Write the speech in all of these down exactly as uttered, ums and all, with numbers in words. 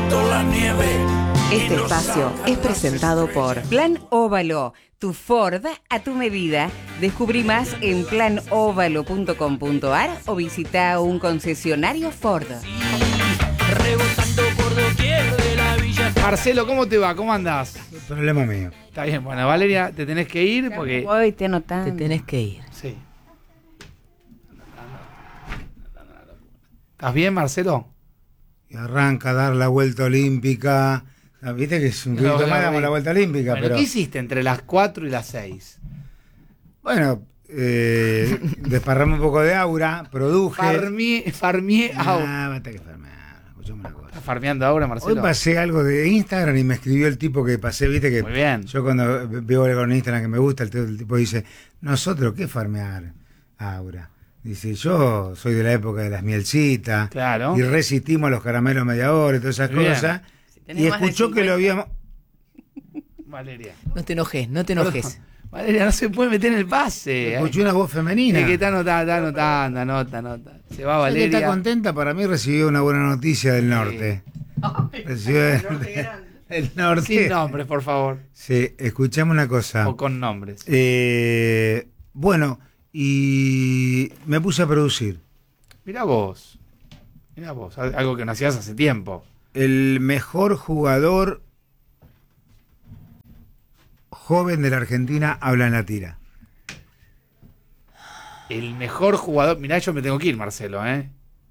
siento la nieve. Este espacio es presentado por Plan Óvalo, tu Ford a tu medida. Descubrí más en plan óvalo punto com punto a r o visita un concesionario Ford. Rebotando por doquier de la villa. Marcelo, ¿cómo te va? ¿Cómo andás? Problema mío. Está bien, bueno, Valeria, te tenés que ir porque... Hoy te anotan. Te tenés que ir. Sí. ¿Estás bien, Marcelo? Y arranca a dar la vuelta olímpica. Viste que es un poquito No, más no, damos no. la vuelta olímpica, Bueno, pero. ¿qué hiciste entre las cuatro y las seis? Bueno, eh, desparramé un poco de aura, produje. Farmié, farmié aura. Ah, basta que farmear. Escuchame una cosa. ¿Estás farmeando ahora, Marcelo? Hoy pasé algo de Instagram y me escribió el tipo que pasé, viste que Muy bien. yo cuando veo algo en Instagram que me gusta, el, el tipo dice, nosotros, ¿qué farmear, Aura? Dice, yo soy de la época de las mielcitas, Claro. y resistimos los caramelos media hora y todas esas Muy bien. cosas, tenés y más de escuchó que lo habíamos... Valeria. No te enojes, no te enojes. Valeria, no se puede meter en el pase. Escuché una voz femenina. Es que está anotando, está anotando, anota, anota. Se va ¿Sabés que Valeria. está contenta? Para mí recibió una buena noticia del norte. Recibió del del norte. Sin nombres, por favor. Sí, escuchame una cosa. O con nombres. Eh, bueno, y me puse a producir. Mirá vos. Mirá vos. al- Algo que no hacías hace tiempo. El mejor jugador joven de la Argentina habla en la tira. El mejor jugador. Mirá, yo me tengo que ir, Marcelo, ¿eh?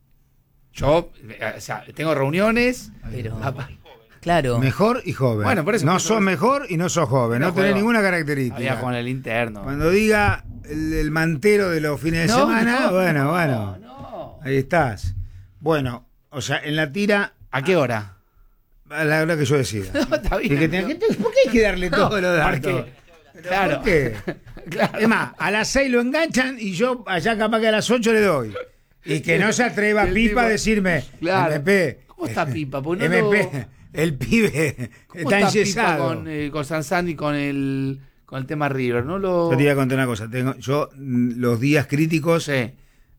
Yo, eh, o sea, tengo reuniones. Pero, Ah, claro. Mejor y joven. Bueno, por eso- no por eso- sos mejor y no sos joven. No No, tenés juego. ninguna Había característica. con el interno. Cuando diga el, el mantero de los fines de No, semana, no, bueno, no, bueno. no. Ahí estás. Bueno, o sea, en la tira, ¿A qué hora? a la hora que yo decida. No, está Y bien. que tenga- ¿qué- ¿Por qué hay que darle No, todos los datos? porque- ¿Pero claro. ¿Por qué? Claro. Es más, a las seis lo enganchan y yo allá capaz que a las ocho le doy. Y que no se atreva El Pipa tipo- a decirme, Claro. M P. ¿Cómo está Pipa? Porque no M P, lo- el pibe ¿Cómo está está Pipa enyesado. con, eh, con Sansani con el, con el tema River? ¿No lo...? Yo te voy a contar una cosa. Tengo, yo, mm, los días críticos, Sí.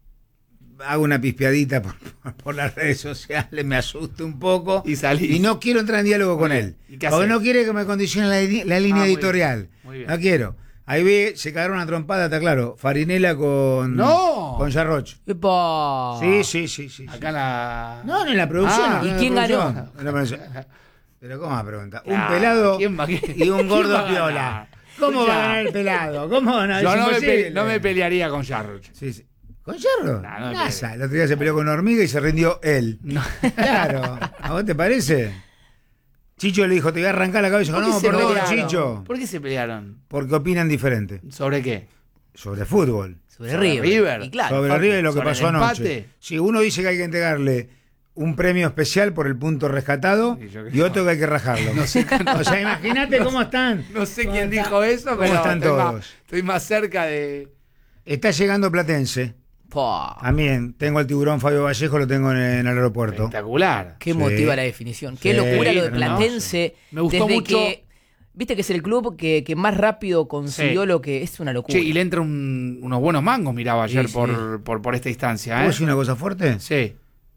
hago una pispeadita por, por las redes sociales, me asusto un poco. Y salís. Y no quiero entrar en diálogo con Muy él. bien. ¿Y qué Porque haces? no quiere que me condicione la, di- la línea Ah, muy editorial. bien. Muy bien. No quiero. Ahí ve, se cagaron una trompada, está claro. Farinela con. ¡No! Con Jarroch. ¡Epa! Sí, sí, sí, sí. Acá en la... No, no en la producción. Ah, no ¿y en la quién ganó? producción, en la producción. Pero ¿cómo va a preguntar? Un Ah, pelado ¿quién va a- quién- y un quién gordo va a piola. ganar? ¿Cómo Escuchá. va a ganar el pelado? ¿Cómo no? Yo Es no me, imposible. pe- no me pelearía con Jarroch. Sí, sí. ¿Con Jarro? No, no me Nasa. peleo. El otro día se peleó con una hormiga y se rindió él. No. Claro. ¿A vos te parece? Chicho le dijo, te voy a arrancar la cabeza. ¿Por qué No, se perdón, pelearon? Chicho. ¿Por qué se pelearon? Porque opinan diferente. ¿Sobre qué? Sobre fútbol. Sobre, Sobre River. River. Y claro. sobre River y lo que sobre el pasó anoche. empate. Si uno dice que hay que entregarle un premio especial por el punto rescatado Y yo qué y sé. otro que hay que rajarlo. No sé, O sea, imagínate cómo están. no sé ¿Cómo quién están? dijo eso, ¿Cómo pero están estoy, todos? Más, estoy más cerca de... Está llegando Platense. Pa, También tengo al tiburón Fabio Vallejo, lo tengo en, en el aeropuerto. Espectacular. qué Sí. motiva la definición. Qué Sí, locura lo de hermoso. Platense. Me gustó desde mucho- que- Viste que es el club que, que más rápido consiguió Sí. lo que es una locura. Che, y le entra un- unos buenos mangos, miraba ayer Sí, por, sí. por, por esta instancia, ¿Puedo ¿eh? decir una cosa fuerte? Sí.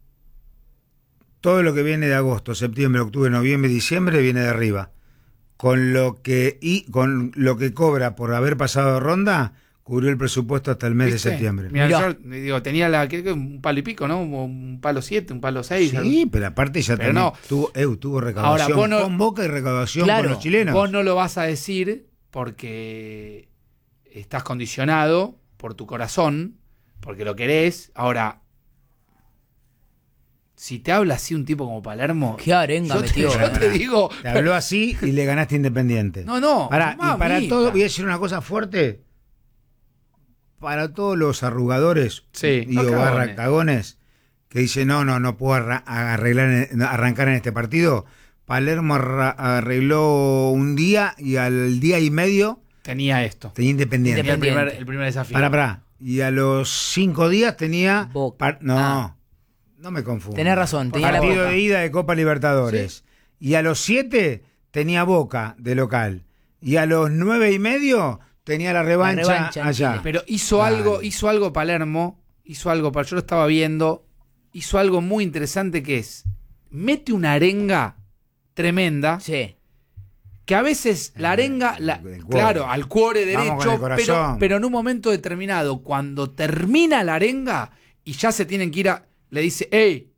Todo lo que viene de agosto, septiembre, octubre, noviembre, diciembre viene de arriba. Con lo que y con lo que cobra por haber pasado ronda, cubrió el presupuesto hasta el mes ¿Viste? de septiembre. Mirá, Mirá. yo digo, tenía la, creo que un palo y pico, ¿no? Un palo siete, un palo seis. Sí, pero aparte ya Pero también no. tuvo, eu, tuvo recaudación Ahora, vos no- con Boca y recaudación Claro, con los chilenos. Vos no lo vas a decir porque estás condicionado por tu corazón, porque lo querés. Ahora, si te habla así un tipo como Palermo, Qué arenga yo te, metió. yo te eh. digo, Te habló así y le ganaste Independiente. no, no, Pará, y para mamita. todo, voy a decir una cosa fuerte. Para todos los arrugadores Sí, y los o barra cagones. cagones que dicen no, no, no puedo arra- arreglar en- arrancar en este partido. Palermo arra- arregló un día y al día y medio tenía esto. tenía Independiente. Tenía el primer, Independiente. el primer desafío. Pará, pará. Y a los cinco días tenía... Boca. par- no, Ah. no me confundo. Tenés razón, tenía la Partido Boca. de ida de Copa Libertadores. Y a los siete tenía Boca de local. Y a los nueve y medio tenía la revancha, La revancha en allá. Chile. Pero hizo Dale. algo, hizo algo Palermo, hizo algo, yo lo estaba viendo, hizo algo muy interesante que es, mete una arenga tremenda. Sí. Que a veces la arenga, la, El cuore. claro, al cuore Vamos con el derecho, corazón. pero, pero en un momento determinado, cuando termina la arenga y ya se tienen que ir a... Le dice, ¡ey!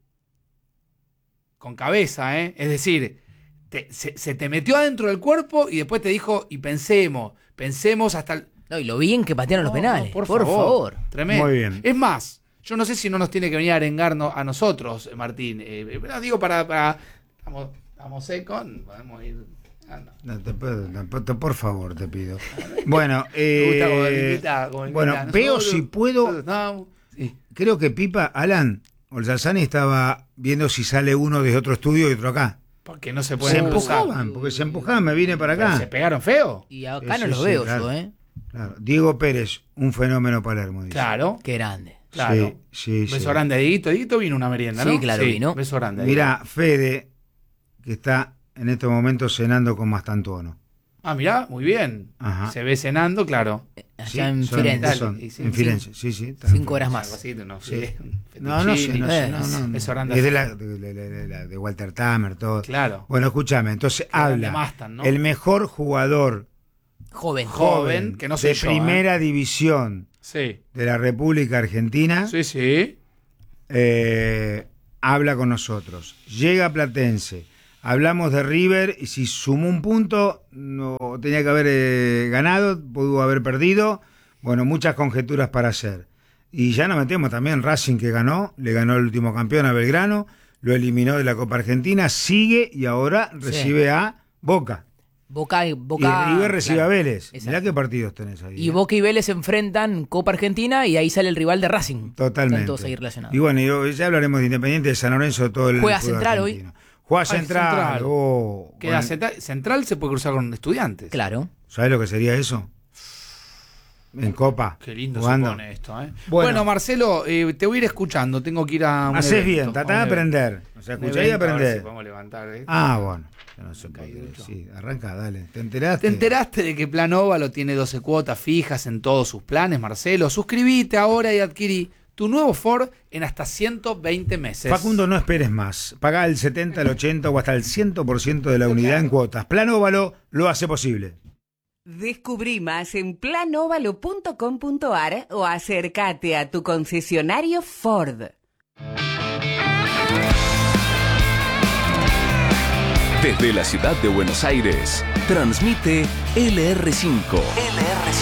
Con cabeza, ¿eh? Es decir, te- se, se te metió adentro del cuerpo y después te dijo, y pensemos, pensemos hasta el... No, y lo bien que patearon los No, penales. no, por, favor. Tremendo. Muy bien. Es más, yo no sé si no nos tiene que venir a arengar no- a nosotros, eh, Martín. Eh, eh, no, digo para... para estamos, estamos secos, podemos ir... ah, no. No, te puedo- no, te- por favor, te pido. Bueno, Me gusta como eh, invita, como invita. bueno, veo Nosotros- si puedo. no, sí. Creo que Pipa, Alan, Olzalzani estaba viendo si sale uno de otro estudio y otro acá. Porque no se Se pueden cruzar. empujaban, porque se empujaban, me vine para Pero acá. ¿Se pegaron feo? Y acá Sí, no sí, los sí, veo claro. yo, ¿eh? Claro. Diego Pérez, un fenómeno Palermo, dice. Claro, Qué grande. claro. Sí, sí, Beso sí. grande a Dieguito. Dieguito vino una merienda, ¿no? Sí, claro, vino. Beso grande. Mirá, Fede, que está en este momento cenando con Mastantuono. Ah, mirá, muy bien. Ajá. Se ve cenando, claro. Allá Sí, en son- Firenze. son- Y sí, en sí. Firenze, sí, sí. está Cinco en horas Algo más. así, no Sí. sé. No, no sé, fettuccini. no sé, Eh, no, no, no. Beso grande. Es de, la, de, de- de- de- de Walter Tamer, todo. Claro. Bueno, escúchame, entonces grande habla Mastan, ¿no? el mejor jugador Joven. Joven, que no soy de yo, primera división Sí. de la República Argentina, Sí, sí. eh, habla con nosotros. Llega Platense, hablamos de River y si sumó un punto, no tenía que haber eh, ganado, pudo haber perdido. Bueno, muchas conjeturas para hacer. Y ya nos metemos también Racing, que ganó, le ganó el último campeón a Belgrano, lo eliminó de la Copa Argentina, sigue y ahora recibe a Boca. Boca, Boca, y River recibe claro. a Vélez. Exacto. Mirá qué partidos tenés ahí. Y ¿eh? Boca y Vélez se enfrentan Copa Argentina y ahí sale el rival de Racing. Totalmente. Están todos ahí relacionados. Y bueno, y ya hablaremos de Independiente, de San Lorenzo, todo el Juega fútbol Central hoy. argentino. Juega Ah, Central. Central. Oh, Queda bueno, central, central se puede cruzar con estudiantes. Claro. ¿sabés lo que sería eso? En Copa. Qué lindo jugando. se pone esto, ¿eh? Bueno. Bueno, Marcelo, eh, te voy a ir escuchando. Tengo que ir a un Hacés evento, bien, a tratá un de evento. aprender. O sea, Un escuchá y evento, a ver si aprender. podemos levantar, ¿eh? Ah, bueno. Ya no se Caí puede. ducho. Sí, arranca, dale. ¿Te enteraste? ¿Te enteraste de que Plan Óvalo tiene doce cuotas fijas en todos sus planes, Marcelo? Suscríbete ahora y adquirí tu nuevo Ford en hasta ciento veinte meses. Facundo, no esperes más. Pagá el setenta, el ochenta o hasta el cien por ciento de la unidad en cuotas. Plan Óvalo lo hace posible. Descubrí más en plan óvalo punto com punto ar o acércate a tu concesionario Ford. Desde la ciudad de Buenos Aires, transmite L R cinco. L